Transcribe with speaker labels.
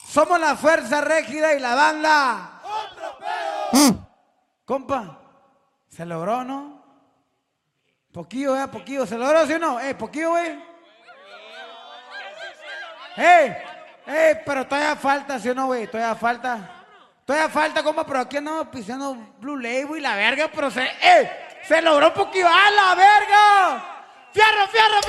Speaker 1: Somos la fuerza rígida y la banda.
Speaker 2: ¡Otro pedo!
Speaker 1: Compa, se logró, ¿no? Poquillo, poquillo. ¿Se logró, sí o no? Poquillo, güey. Pero todavía falta, ¿sí o no, güey? Todavía falta. Todavía falta, compa, pero aquí andamos pisando Blue Label y la verga, pero se logró un poquillo. ¡A la verga! ¡Fierro, fierro, fierro!